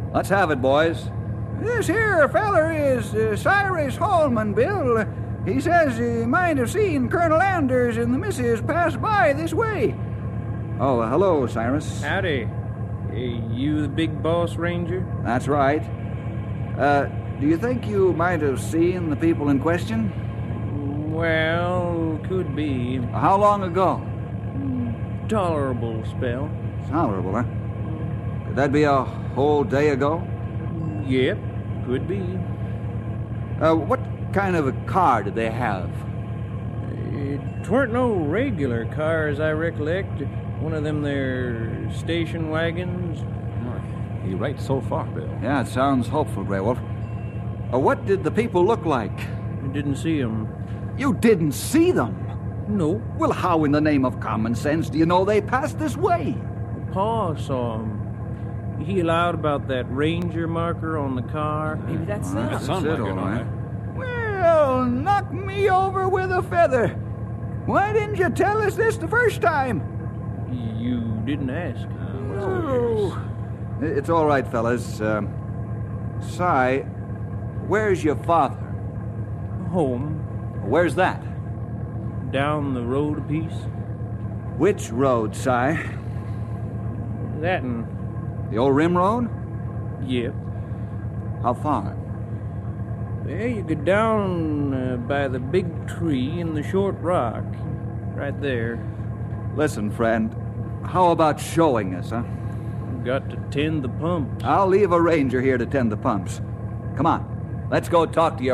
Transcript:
Let's have it, boys. This here feller is Cyrus Holman, Bill. He says he might have seen Colonel Anders and the missus pass by this way. Oh, hello, Cyrus. Howdy. You the big boss ranger? That's right. Do you think you might have seen the people in question? Well, could be. How long ago? Tolerable spell. Tolerable, huh? Could that be a whole day ago? Yep, could be. What kind of a car did they have? It weren't no regular car, as I recollect. One of them there station wagons. You're right so far, Bill. Yeah, it sounds hopeful, Grey Wolf. What did the people look like? I didn't see 'em. You didn't see them? No. Well, how in the name of common sense do you know they passed this way? Pa saw 'em. He allowed about that ranger marker on the car. Maybe that's It it. sounds like all it, all right. right. Well, knock me over with a feather. Why didn't you tell us this the first time? You didn't ask. Oh. It's all right, fellas. Si, where's your father? Home. Where's that? Down the road a piece. Which road, Si? That and... The old rim road? Yep. How far? Well, you get down by the big tree and the short rock. Right there. Listen, friend, how about showing us, huh? Got to tend the pump. I'll leave a ranger here to tend the pumps. Come on, let's go talk to your